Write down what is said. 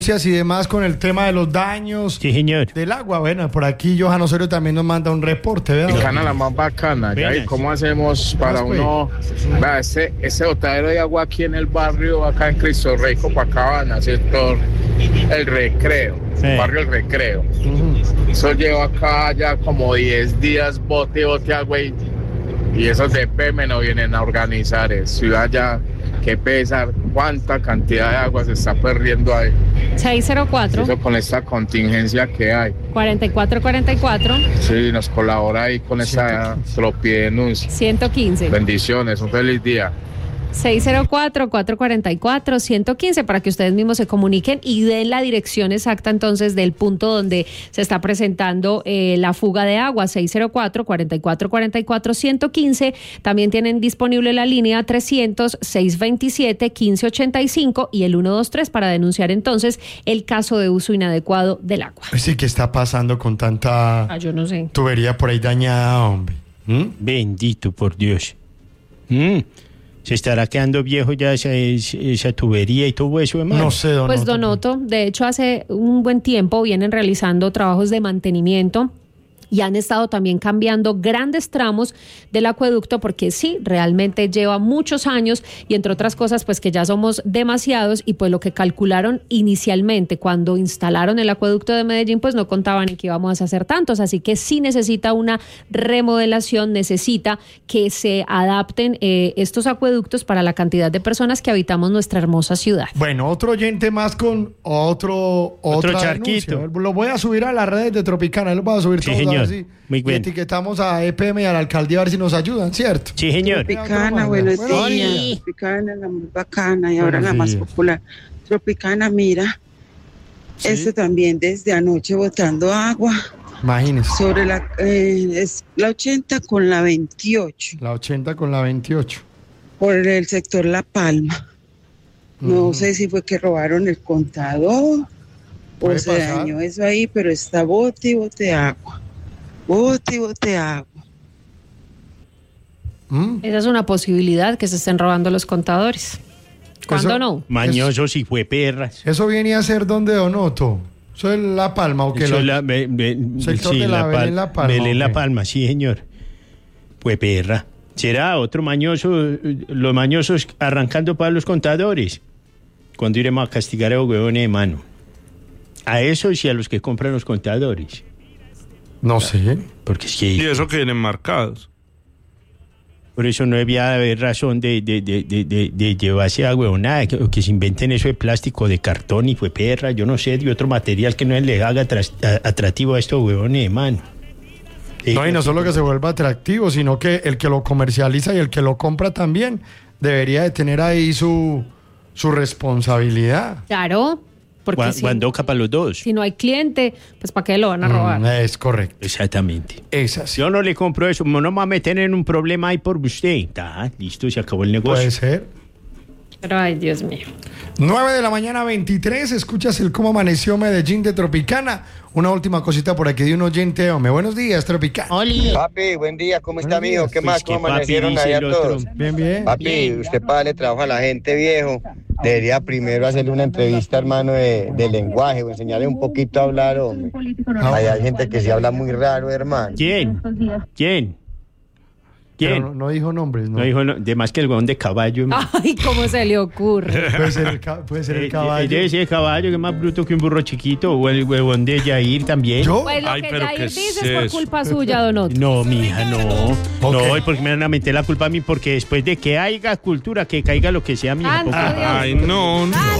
y demás con el tema de los daños del agua. Bueno, por aquí Johan Osorio también nos manda un reporte, ¿verdad? Bacana, la más bacana. ¿Ya? ¿Y cómo hacemos para uno? Vea, ese botadero de agua aquí en el barrio, acá en Cristo Rey, Copacabana, sector El Recreo, barrio El Recreo. Eso lleva acá ya como 10 días bote agua y esos de PM no vienen a organizar eso. Ciudad ya, qué pesar, cuánta cantidad de agua se está perdiendo ahí. 604. Eso con esta contingencia que hay. 4444. Sí, nos colabora ahí con esa tropiedenuncia. 115. Bendiciones, un feliz día. 604-444-115 para que ustedes mismos se comuniquen y den la dirección exacta entonces del punto donde se está presentando la fuga de agua. 604-4444-115. También tienen disponible la línea 300-627-1585 y el 123 para denunciar entonces el caso de uso inadecuado del agua. Sí, ¿qué está pasando con tanta yo no sé. tubería por ahí dañada, hombre? Bendito por Dios. ¿Se estará quedando viejo ya esa tubería y todo eso, hermano? No sé, Don Pues Otto. Don Otto, de hecho hace un buen tiempo vienen realizando trabajos de mantenimiento y han estado también cambiando grandes tramos del acueducto porque sí, realmente lleva muchos años y entre otras cosas pues que ya somos demasiados y pues lo que calcularon inicialmente cuando instalaron el acueducto de Medellín pues no contaban en que íbamos a hacer tantos, así que sí necesita una remodelación, necesita que se adapten estos acueductos para la cantidad de personas que habitamos nuestra hermosa ciudad. Bueno, otro oyente más con otra charquito. denuncia. Lo voy a subir a las redes de Tropicana, lo voy a subir Sí, todos señor. a ver si Muy bien. etiquetamos a EPM y a la alcaldía a ver si nos ayudan, ¿cierto? Sí, señor. Tropicana, buenos Buenos días. días. Tropicana, la muy bacana y ahora Buenos la más días. popular. Tropicana, mira, este también desde anoche botando agua Imagínense. sobre es la 80 con la 28 La 80 con la 28. por el sector La Palma. No sé si fue que robaron el contador Puede o se pasar. dañó eso ahí, pero está bote y bote agua. Bote y bote agua. Esa es una posibilidad que se estén robando los contadores. ¿Cuándo Eso- no? Mañosos y fue perras. Eso viene a ser donde, Don Otto. ¿Eso es La Palma o qué? Eso Lo- es la, sector de la Belén La Palma, Belén La ok. Palma, sí, señor. Fue perra. ¿Será otro mañoso, los mañosos arrancando para los contadores? ¿Cuándo iremos a castigar a los huevones de mano? A esos y a los que compran los contadores. No sé. Porque es Y que eso que vienen marcados. por eso no debía haber razón de llevarse a huevonada, que se inventen eso de plástico, de cartón y fue perra, yo no sé, de otro material que no le haga atractivo a estos huevones de mano. No, y no solo que se vuelva atractivo, sino que el que lo comercializa y el que lo compra también debería de tener ahí su responsabilidad. Claro, porque Cuando para los dos. si no hay cliente, pues ¿para qué lo van a robar? Es correcto. Exactamente. Es así. Yo no le compro eso, no me va a meter en un problema ahí por usted. Está, listo, se acabó el negocio. Puede ser. Pero ay, Dios mío. 9 de la mañana 23, escuchas el Cómo Amaneció Medellín de Tropicana. Una última cosita por aquí de un oyente, hombre. Buenos días, Tropicana. Papi, buen día, ¿cómo está, Buenos mijo? días. ¿Qué más? Pues ¿Cómo que papi, amanecieron dice ahí a el otro. todos? Bien, bien. Papi, usted para darle trabajo a la gente, viejo. Debería primero hacerle una entrevista, hermano, de lenguaje, o enseñarle un poquito a hablar, hombre. Hay gente que se habla muy raro, hermano. ¿Quién? Pero no dijo nombres, ¿no? No dijo, de más que el huevón de caballo. Ay, ¿cómo se le ocurre? Puede ser el caballo. Debe ser el caballo, que es más bruto que un burro chiquito, o el huevón de Yair también. ¿Yo? Pues lo Ay, que pero Jair ¿qué dice es es por eso? culpa suya, Don Otto. No, mija, no. Ok. No, ¿y por qué me van a meter la culpa a mí? Porque después de que haya cultura, que caiga lo que sea, mija. Santo porque- Dios. Ay, no, no.